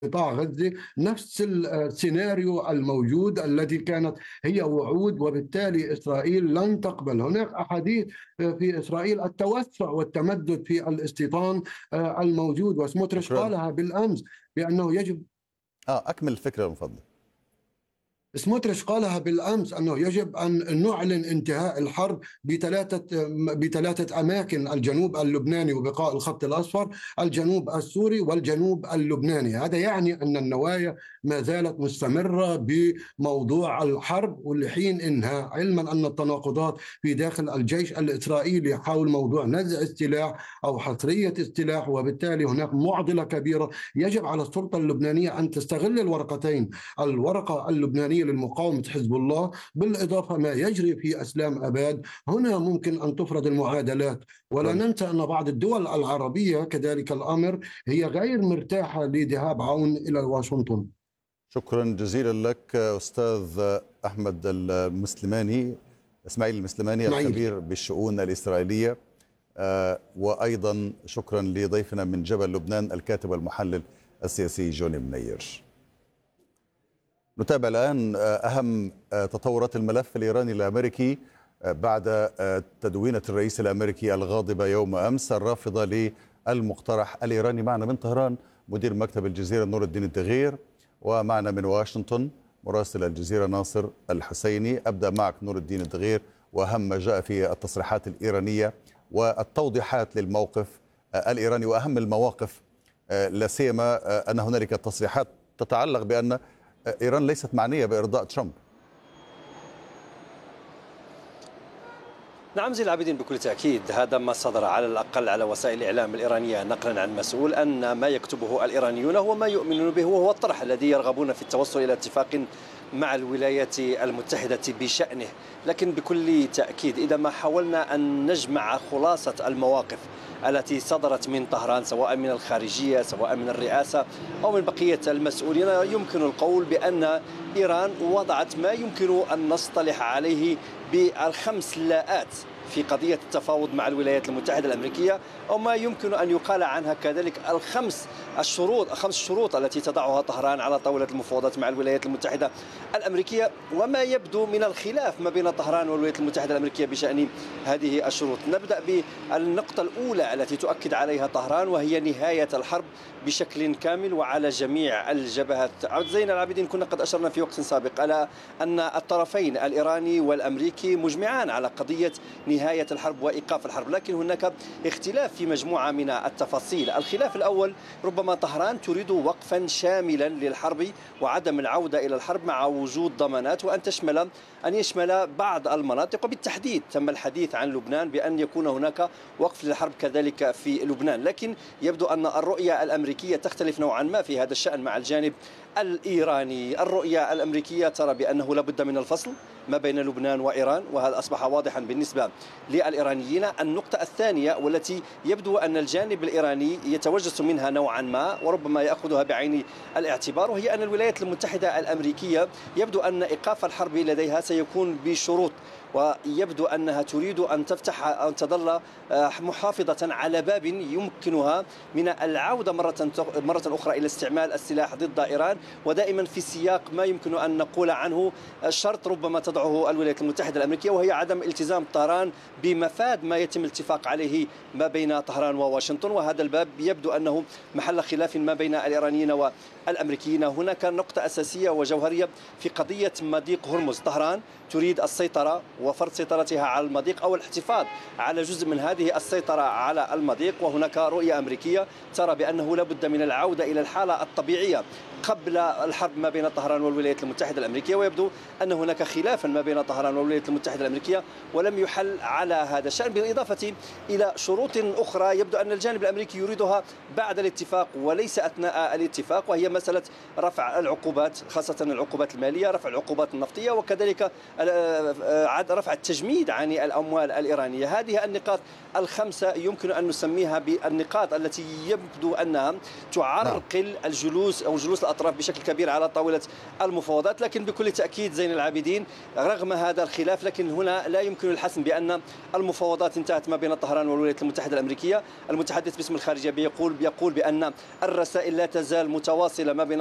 قطاع غزة نفس السيناريو الموجود الذي كانت هي وعود، وبالتالي إسرائيل لن تقبل. هناك أحاديث في إسرائيل التوسع والتمدد في الاستيطان الموجود، وسموتريش شكرا. قالها بالأمس بأنه يجب. أكمل الفكرة من فضلك. سموتريش قالها بالأمس أنه يجب أن نعلن انتهاء الحرب بثلاثة أماكن: الجنوب اللبناني وبقاء الخط الأصفر، الجنوب السوري، والجنوب اللبناني. هذا يعني أن النوايا ما زالت مستمرة بموضوع الحرب ولحين إنهاء، علما أن التناقضات في داخل الجيش الإسرائيلي حول موضوع نزع السلاح أو حصرية السلاح، وبالتالي هناك معضلة كبيرة. يجب على السلطة اللبنانية أن تستغل الورقتين: الورقة اللبنانية لمقاومة حزب الله، بالإضافة ما يجري في أسلام أباد. هنا ممكن أن تفرض المعادلات. ولا شكرا. ننسى أن بعض الدول العربية كذلك الأمر هي غير مرتاحة لذهاب عون إلى واشنطن. شكرا جزيلا لك أستاذ أحمد المسلماني، إسماعيل المسلماني، الخبير بالشؤون الإسرائيلية. وأيضا شكرا لضيفنا من جبل لبنان الكاتب والمحلل السياسي جوني منير. نتابع الآن أهم تطورات الملف الإيراني الأمريكي بعد تدوينة الرئيس الأمريكي الغاضبة يوم أمس الرافضة للمقترح الإيراني. معنا من طهران مدير مكتب الجزيرة نور الدين الدغير، ومعنا من واشنطن مراسل الجزيرة ناصر الحسيني. أبدأ معك نور الدين الدغير، وأهم ما جاء في التصريحات الإيرانية والتوضيحات للموقف الإيراني وأهم المواقف، لا سيما أن هنالك تصريحات تتعلق بأن إيران ليست معنية بإرضاء ترامب. نعم زين العابدين، بكل تأكيد هذا ما صدر على الأقل على وسائل الإعلام الإيرانية نقلا عن مسؤول، أن ما يكتبه الإيرانيون هو ما يؤمنون به، وهو الطرح الذي يرغبون في التوصل إلى اتفاق مع الولايات المتحدة بشأنه. لكن بكل تأكيد إذا ما حاولنا أن نجمع خلاصة المواقف التي صدرت من طهران، سواء من الخارجية سواء من الرئاسة أو من بقية المسؤولين، يمكن القول بأن إيران وضعت ما يمكن أن نصطلح عليه بالخمس لاءات في قضية التفاوض مع الولايات المتحدة الأمريكية، أو ما يمكن أن يقال عنها كذلك خمس شروط التي تضعها طهران على طاولة المفاوضات مع الولايات المتحدة الأمريكية، وما يبدو من الخلاف ما بين طهران والولايات المتحدة الأمريكية بشأن هذه الشروط. نبدأ بالنقطة الأولى التي تؤكد عليها طهران، وهي نهاية الحرب بشكل كامل وعلى جميع الجبهات. عبد زين العابدين، كنا قد أشرنا في وقت سابق على أن الطرفين الإيراني والأمريكي مجمعان على قضية نهاية الحرب وإيقاف الحرب، لكن هناك اختلاف في مجموعة من التفاصيل. الخلاف الأول، ربما طهران تريد وقفا شاملا للحرب وعدم العودة إلى الحرب مع وجود ضمانات، وأن يشمل بعض المناطق، وبالتحديد تم الحديث عن لبنان بأن يكون هناك وقف للحرب كذلك في لبنان. لكن يبدو أن الرؤية الأمريكية تختلف نوعا ما في هذا الشأن مع الجانب الإيراني. الرؤية الأمريكية ترى بأنه لابد من الفصل ما بين لبنان وإيران، وهذا أصبح واضحا بالنسبة للإيرانيين. النقطة الثانية والتي يبدو أن الجانب الإيراني يتوجس منها نوعا ما وربما يأخذها بعين الاعتبار، وهي أن الولايات المتحدة الأمريكية يبدو أن إيقاف الحرب لديها سيكون بشروط، ويبدو أنها تريد أن تظل محافظة على باب يمكنها من العودة مرة أخرى إلى استعمال السلاح ضد إيران، ودائما في سياق ما يمكن أن نقول عنه شرط ربما تضعه الولايات المتحدة الأمريكية، وهي عدم التزام طهران بمفاد ما يتم الاتفاق عليه ما بين طهران وواشنطن. وهذا الباب يبدو أنه محل خلاف ما بين الإيرانيين والأمريكيين. هناك نقطة أساسية وجوهرية في قضية مضيق هرمز. طهران تريد السيطرة وفرض سيطرتها على المضيق أو الاحتفاظ على جزء من هذه السيطرة على المضيق، وهناك رؤية أمريكية ترى بأنه لابد من العودة إلى الحالة الطبيعية قبل الحرب ما بين طهران والولايات المتحدة الأمريكية. ويبدو أن هناك خلافا ما بين طهران والولايات المتحدة الأمريكية ولم يحل على هذا الشأن، بالإضافة إلى شروط أخرى يبدو أن الجانب الأمريكي يريدها بعد الاتفاق وليس أثناء الاتفاق، وهي مسألة رفع العقوبات، خاصة العقوبات المالية، رفع العقوبات النفطية، وكذلك رفع التجميد عن الأموال الإيرانية. هذه النقاط الخمسة يمكن أن نسميها بالنقاط التي يبدو أنها تعرقل الجلوس أو جلوس الأطراف بشكل كبير على طاولة المفاوضات. لكن بكل تأكيد زين العابدين رغم هذا الخلاف، لكن هنا لا يمكن الحسم بأن المفاوضات انتهت ما بين طهران والولايات المتحدة الأمريكية. المتحدث باسم الخارجية يقول بأن الرسائل لا تزال متواصلة ما بين